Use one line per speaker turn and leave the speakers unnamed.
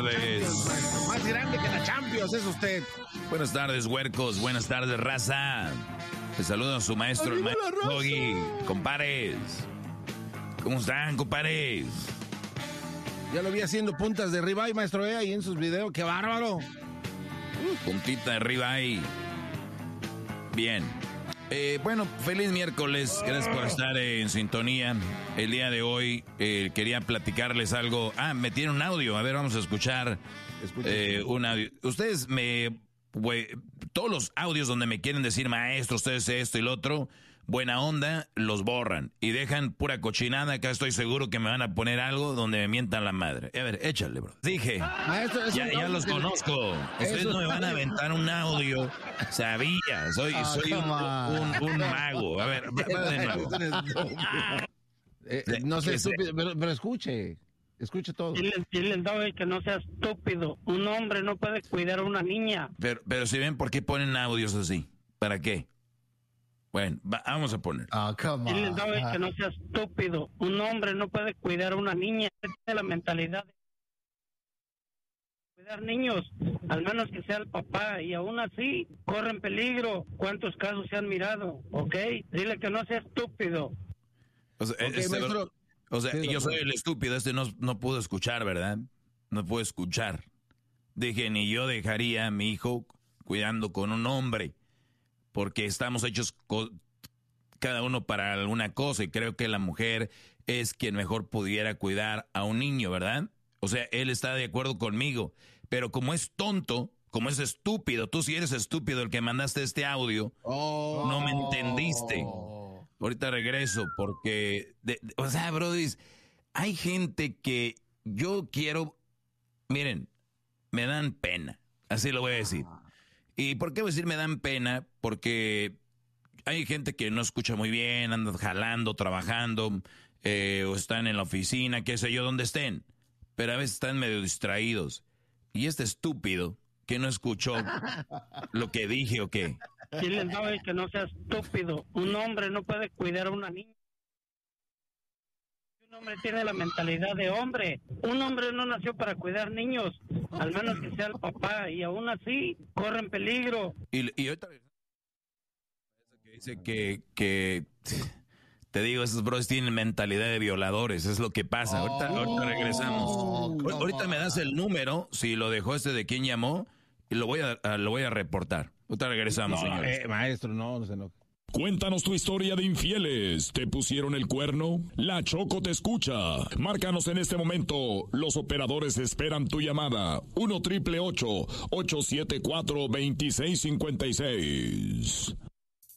tardes.
Más grande que la Champions es usted.
Buenas tardes, huercos. Buenas tardes, raza. Les saludo a su maestro, el maestro Doggy. Compares. ¿Cómo están, compares?
Ya lo vi haciendo puntas de ribeye, maestro, ahí en sus videos. ¡Qué bárbaro!
Puntita de ribeye. Bien. Bueno, feliz miércoles. Gracias por estar en sintonía. El día de hoy quería platicarles algo. Me tiene un audio. A ver, vamos a escuchar un audio. Ustedes todos los audios donde me quieren decir, maestro, ustedes esto y lo otro, buena onda, los borran y dejan pura cochinada. Acá estoy seguro que me van a poner algo donde me mientan la madre. A ver, échale, bro. Dije, ya los conozco. Ustedes no me van a aventar un audio. Sabía, soy un mago. A ver, va de nuevo.
No sé, estúpido, pero escuche. Escuche todo.
Dile al Doggy que no sea estúpido. Un hombre no puede cuidar a una niña.
Pero si ven por qué ponen audios así. ¿Para qué? Bueno, vamos a poner.
Dile al Doggy que no sea estúpido. Un hombre no puede cuidar a una niña. Tiene la mentalidad de cuidar niños, al menos que sea el papá, y aún así corren peligro. ¿Cuántos casos se han mirado? ¿Ok? Dile que no sea estúpido.
O sea,
sí,
yo soy el estúpido, no pudo escuchar, ¿verdad? No pudo escuchar. Dije, ni yo dejaría a mi hijo cuidando con un hombre, porque estamos hechos cada uno para alguna cosa, y creo que la mujer es quien mejor pudiera cuidar a un niño, ¿verdad? O sea, él está de acuerdo conmigo, pero como es tonto, como es estúpido, tú sí eres estúpido el que mandaste este audio, no me entendiste. Ahorita regreso porque, o sea, brody, hay gente que yo quiero, miren, me dan pena, así lo voy a decir. ¿Y por qué voy a decir me dan pena? Porque hay gente que no escucha muy bien, andan jalando, trabajando, o están en la oficina, qué sé yo, donde estén, pero a veces están medio distraídos. Y este estúpido que no escuchó lo que dije o qué.
Dile al Doggy que no sea estúpido. Un hombre no puede cuidar a una niña. Un hombre tiene la mentalidad de hombre. Un hombre no nació para cuidar niños, al menos que sea el papá, y aún así corren peligro.
Y ahorita que dice que te digo, esos bros tienen mentalidad de violadores, es lo que pasa. Ahorita regresamos. Ahorita me das el número, si lo dejó de quién llamó, y lo voy a reportar. Ahorita regresamos, señores.
Maestro, no se enoje.
Cuéntanos tu historia de infieles. ¿Te pusieron el cuerno? La Choco te escucha. Márcanos en este momento. Los operadores esperan tu llamada. 1-888-874-2656.